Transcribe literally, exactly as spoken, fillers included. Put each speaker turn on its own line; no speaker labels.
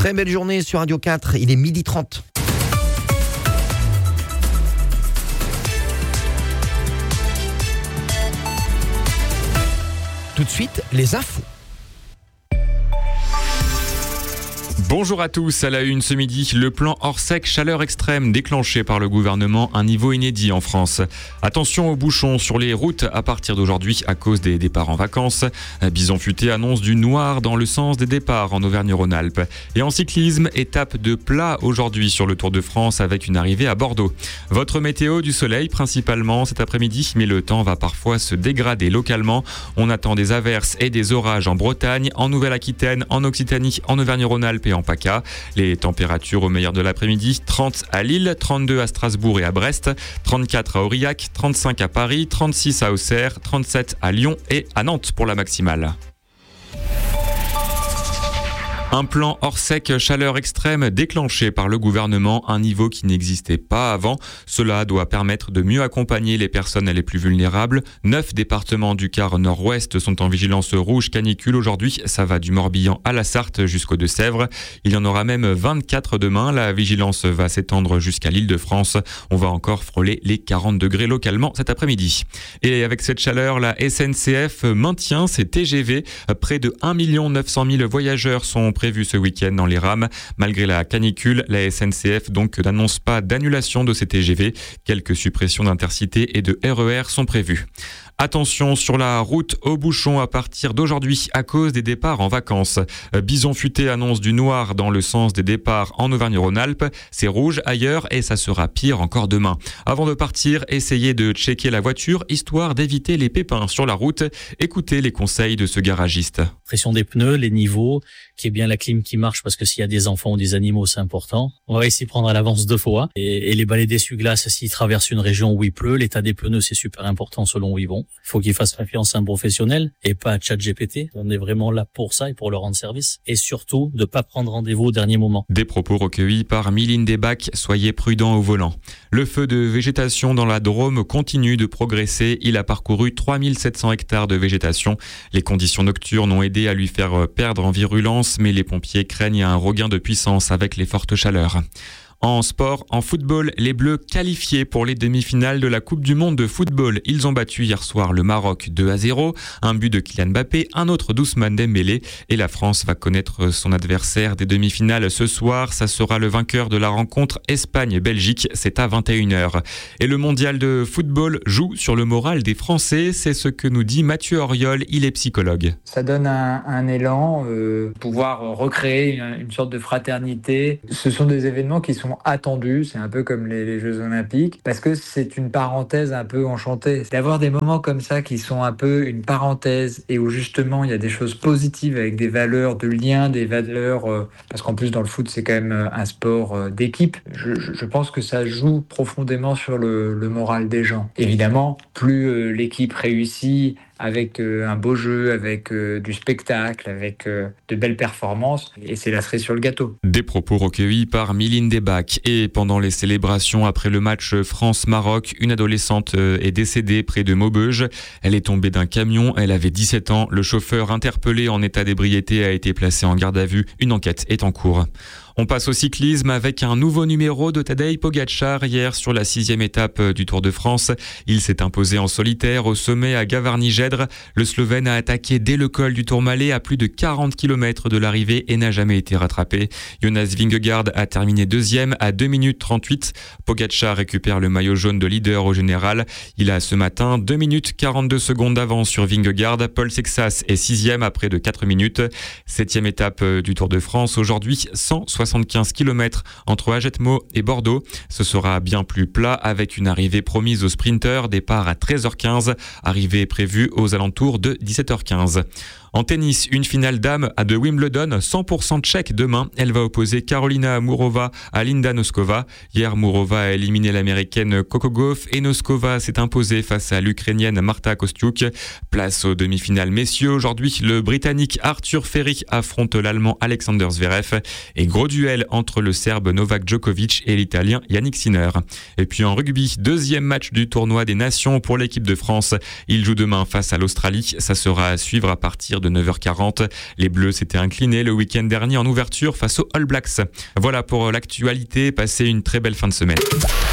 Très belle journée sur Radio quatre, il est midi trente. Tout de suite, les infos.
Bonjour à tous, à la une ce midi, le plan Orsec chaleur extrême déclenché par le gouvernement, un niveau inédit en France. Attention aux bouchons sur les routes à partir d'aujourd'hui à cause des départs en vacances. Bison Futé annonce du noir dans le sens des départs en Auvergne-Rhône-Alpes. Et en cyclisme, étape de plat aujourd'hui sur le Tour de France avec une arrivée à Bordeaux. Votre météo, du soleil principalement cet après-midi, mais le temps va parfois se dégrader localement. On attend des averses et des orages en Bretagne, en Nouvelle-Aquitaine, en Occitanie, en Auvergne-Rhône-Alpes et en PACA. Les températures au meilleur de l'après-midi, trente à Lille, trente-deux à Strasbourg et à Brest, trente-quatre à Aurillac, trente-cinq à Paris, trente-six à Auxerre, trente-sept à Lyon et à Nantes pour la maximale. Un plan Orsec chaleur extrême déclenché par le gouvernement, un niveau qui n'existait pas avant. Cela doit permettre de mieux accompagner les personnes les plus vulnérables. Neuf départements du quart nord-ouest sont en vigilance rouge canicule aujourd'hui. Ça va du Morbihan à la Sarthe jusqu'aux Deux-Sèvres. Il y en aura même vingt-quatre demain. La vigilance va s'étendre jusqu'à l'Île-de-France. On va encore frôler les quarante degrés localement cet après-midi. Et avec cette chaleur, la S N C F maintient ses T G V. Près de un million neuf cent mille voyageurs sont prévu ce week-end dans les rames. Malgré la canicule, la S N C F donc n'annonce pas d'annulation de ces T G V. Quelques suppressions d'intercités et de R E R sont prévues. Attention sur la route aux bouchons à partir d'aujourd'hui à cause des départs en vacances. Bison Futé annonce du noir dans le sens des départs en Auvergne-Rhône-Alpes. C'est rouge ailleurs et ça sera pire encore demain. Avant de partir, essayez de checker la voiture histoire d'éviter les pépins sur la route. Écoutez les conseils de ce garagiste.
Pression des pneus, les niveaux, qu'il y ait bien la clim qui marche parce que s'il y a des enfants ou des animaux, c'est important. On va essayer de prendre à l'avance deux fois. Et, et les balais d'essuie-glace, s'ils traversent une région où il pleut, l'état des pneus, c'est super important selon où ils vont. Il faut qu'ils fassent confiance à un professionnel et pas à ChatGPT. On est vraiment là pour ça et pour leur rendre service. Et surtout, de pas prendre rendez-vous au dernier moment.
Des propos recueillis par Mylène Desbacs. Soyez prudents au volant. Le feu de végétation dans la Drôme continue de progresser. Il a parcouru trois mille sept cents hectares de végétation. Les conditions nocturnes ont aidé à lui faire perdre en virulence, mais les pompiers craignent un regain de puissance avec les fortes chaleurs. En sport, en football, les Bleus qualifiés pour les demi-finales de la Coupe du Monde de football. Ils ont battu hier soir le Maroc deux à zéro. Un but de Kylian Mbappé, un autre d'Ousmane Dembélé. Et la France va connaître son adversaire des demi-finales ce soir. Ça sera le vainqueur de la rencontre Espagne-Belgique. C'est à vingt et une heures. Et le mondial de football joue sur le moral des Français. C'est ce que nous dit Mathieu Auriol. Il est psychologue.
Ça donne un, un élan, euh, pouvoir recréer une, une sorte de fraternité. Ce sont des événements qui sont attendus, c'est un peu comme les, les Jeux Olympiques, parce que c'est une parenthèse un peu enchantée. D'avoir des moments comme ça qui sont un peu une parenthèse et où justement il y a des choses positives avec des valeurs de lien, des valeurs, euh, parce qu'en plus dans le foot c'est quand même un sport euh, d'équipe, je, je, je pense que ça joue profondément sur le, le moral des gens. Évidemment, plus euh, l'équipe réussit avec euh, un beau jeu, avec euh, du spectacle, avec euh, de belles performances, et c'est la cerise sur le gâteau.
Des propos recueillis par Mylène Desbacs. Et pendant les célébrations après le match France-Maroc, une adolescente est décédée près de Maubeuge. Elle est tombée d'un camion, elle avait dix-sept ans. Le chauffeur interpellé en état d'ébriété a été placé en garde à vue. Une enquête est en cours. On passe au cyclisme avec un nouveau numéro de Tadej Pogačar hier sur la sixième étape du Tour de France. Il s'est imposé en solitaire au sommet à Gavarnie-Gèdre. Le Slovène a attaqué dès le col du Tourmalet à plus de quarante kilomètres de l'arrivée et n'a jamais été rattrapé. Jonas Vingegaard a terminé deuxième à deux minutes trente-huit. Pogačar récupère le maillot jaune de leader au général. Il a ce matin deux minutes quarante-deux secondes d'avance sur Vingegaard. Paul Sexas est sixième à près de quatre minutes. Septième étape du Tour de France aujourd'hui, cent soixante-quinze kilomètres entre Agetmo et Bordeaux. Ce sera bien plus plat avec une arrivée promise aux sprinteurs. Départ à treize heures quinze, arrivée prévue aux alentours de dix-sept heures quinze. En tennis, une finale dames à de Wimbledon, cent pour cent tchèque demain. Elle va opposer Karolina Mourova à Linda Noskova. Hier, Mourova a éliminé l'américaine Coco Gauff et Noskova s'est imposée face à l'ukrainienne Marta Kostyuk. Place aux demi-finales messieurs. Aujourd'hui, le britannique Arthur Ferry affronte l'allemand Alexander Zverev. Et gros duel entre le serbe Novak Djokovic et l'italien Yannick Sinner. Et puis en rugby, deuxième match du tournoi des nations pour l'équipe de France. Il joue demain face à l'Australie. Ça sera à suivre à partir de neuf heures quarante. Les Bleus s'étaient inclinés le week-end dernier en ouverture face aux All Blacks. Voilà pour l'actualité. Passez une très belle fin de semaine.